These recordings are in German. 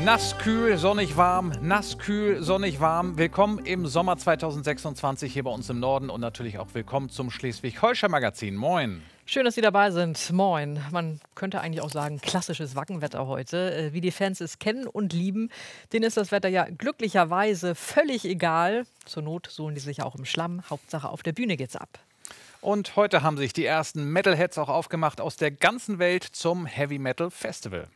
Nass, kühl, sonnig, warm, nass, kühl, sonnig, warm. Willkommen im Sommer 2026 hier bei uns im Norden und natürlich auch willkommen zum Schleswig-Holstein-Magazin. Moin. Schön, dass Sie dabei sind. Moin. Man könnte eigentlich auch sagen, klassisches Wackenwetter heute. Wie die Fans es kennen und lieben, denen ist das Wetter ja glücklicherweise völlig egal. Zur Not suhlen die sich auch im Schlamm. Hauptsache auf der Bühne geht's ab. Und heute haben sich die ersten Metalheads auch aufgemacht aus der ganzen Welt zum Heavy Metal Festival.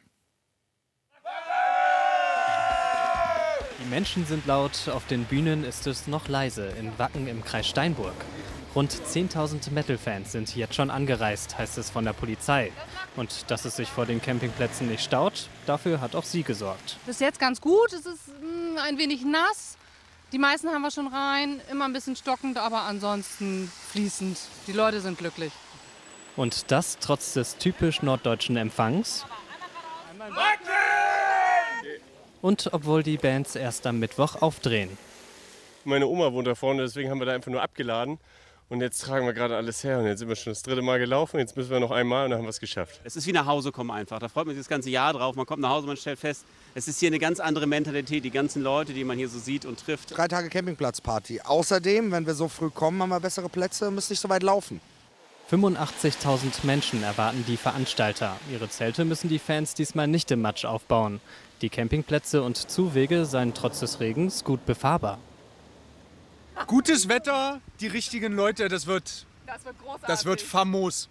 Die Menschen sind laut, auf den Bühnen ist es noch leise, in Wacken im Kreis Steinburg. Rund 10.000 Metal-Fans sind jetzt schon angereist, heißt es von der Polizei. Und dass es sich vor den Campingplätzen nicht staut, dafür hat auch sie gesorgt. Bis jetzt ganz gut, es ist ein wenig nass. Die meisten haben wir schon rein, immer ein bisschen stockend, aber ansonsten fließend. Die Leute sind glücklich. Und das trotz des typisch norddeutschen Empfangs. Und obwohl die Bands erst am Mittwoch aufdrehen. Meine Oma wohnt da vorne, deswegen haben wir da einfach nur abgeladen. Und jetzt tragen wir gerade alles her und jetzt sind wir schon das dritte Mal gelaufen. Jetzt müssen wir noch einmal und dann haben wir es geschafft. Es ist wie nach Hause kommen einfach. Da freut man sich das ganze Jahr drauf. Man kommt nach Hause, man stellt fest, es ist hier eine ganz andere Mentalität. Die ganzen Leute, die man hier so sieht und trifft. 3 Tage Campingplatzparty. Außerdem, wenn wir so früh kommen, haben wir bessere Plätze und müssen nicht so weit laufen. 85.000 Menschen erwarten die Veranstalter. Ihre Zelte müssen die Fans diesmal nicht im Matsch aufbauen. Die Campingplätze und Zuwege seien trotz des Regens gut befahrbar. Gutes Wetter, die richtigen Leute, das wird famos.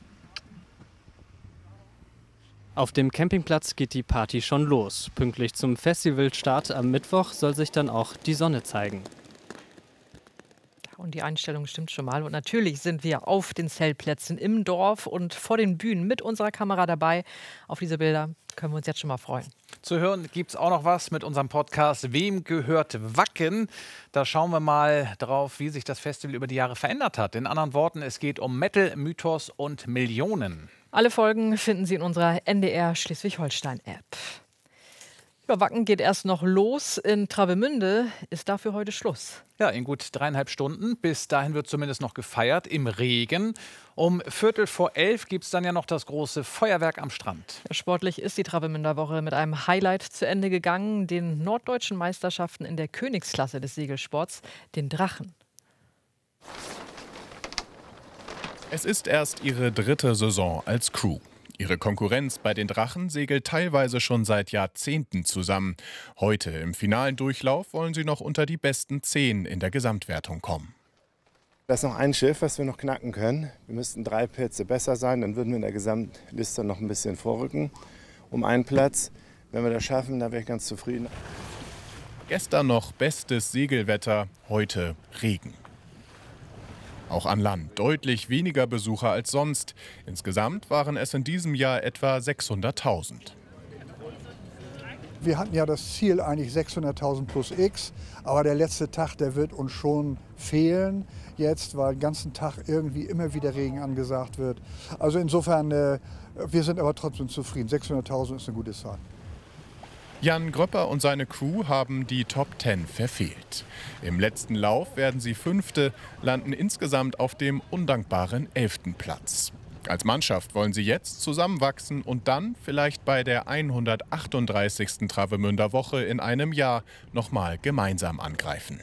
Auf dem Campingplatz geht die Party schon los. Pünktlich zum Festivalstart am Mittwoch soll sich dann auch die Sonne zeigen. Und die Einstellung stimmt schon mal. Und natürlich sind wir auf den Zeltplätzen im Dorf und vor den Bühnen mit unserer Kamera dabei. Auf diese Bilder können wir uns jetzt schon mal freuen. Zu hören gibt es auch noch was mit unserem Podcast Wem gehört Wacken? Da schauen wir mal drauf, wie sich das Festival über die Jahre verändert hat. In anderen Worten, es geht um Metal, Mythos und Millionen. Alle Folgen finden Sie in unserer NDR Schleswig-Holstein-App. Wacken geht erst noch los. In Travemünde ist dafür heute Schluss. Ja, in gut 3,5 Stunden. Bis dahin wird zumindest noch gefeiert im Regen. Um 11:15 gibt es dann ja noch das große Feuerwerk am Strand. Sportlich ist die Travemünder Woche mit einem Highlight zu Ende gegangen. Den norddeutschen Meisterschaften in der Königsklasse des Segelsports, den Drachen. Es ist erst ihre 3. Saison als Crew. Ihre Konkurrenz bei den Drachen segelt teilweise schon seit Jahrzehnten zusammen. Heute im finalen Durchlauf wollen sie noch unter die besten 10 in der Gesamtwertung kommen. Da ist noch ein Schiff, was wir noch knacken können. Wir müssten 3 Plätze besser sein, dann würden wir in der Gesamtliste noch ein bisschen vorrücken um einen Platz. Wenn wir das schaffen, dann wäre ich ganz zufrieden. Gestern noch bestes Segelwetter, heute Regen. Auch an Land deutlich weniger Besucher als sonst. Insgesamt waren es in diesem Jahr etwa 600.000. Wir hatten ja das Ziel eigentlich 600.000 plus X, aber der letzte Tag, der wird uns schon fehlen jetzt, weil den ganzen Tag irgendwie immer wieder Regen angesagt wird. Also insofern, wir sind aber trotzdem zufrieden. 600.000 ist eine gute Zahl. Jan Gröpper und seine Crew haben die Top 10 verfehlt. Im letzten Lauf werden sie 5., landen insgesamt auf dem undankbaren 11. Platz. Als Mannschaft wollen sie jetzt zusammenwachsen und dann vielleicht bei der 138. Travemünder Woche in einem Jahr nochmal gemeinsam angreifen.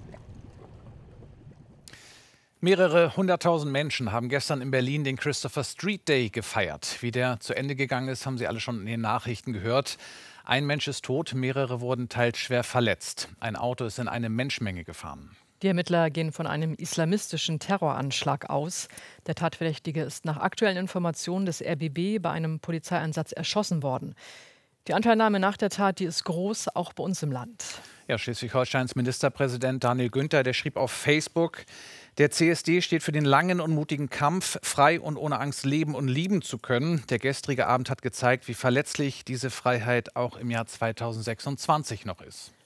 Mehrere 100.000 Menschen haben gestern in Berlin den Christopher Street Day gefeiert. Wie der zu Ende gegangen ist, haben Sie alle schon in den Nachrichten gehört. Ein Mensch ist tot, mehrere wurden teils schwer verletzt. Ein Auto ist in eine Menschenmenge gefahren. Die Ermittler gehen von einem islamistischen Terroranschlag aus. Der Tatverdächtige ist nach aktuellen Informationen des RBB bei einem Polizeieinsatz erschossen worden. Die Anteilnahme nach der Tat, die ist groß, auch bei uns im Land. Ja, Schleswig-Holsteins Ministerpräsident Daniel Günther, der schrieb auf Facebook: Der CSD steht für den langen und mutigen Kampf, frei und ohne Angst leben und lieben zu können. Der gestrige Abend hat gezeigt, wie verletzlich diese Freiheit auch im Jahr 2026 noch ist.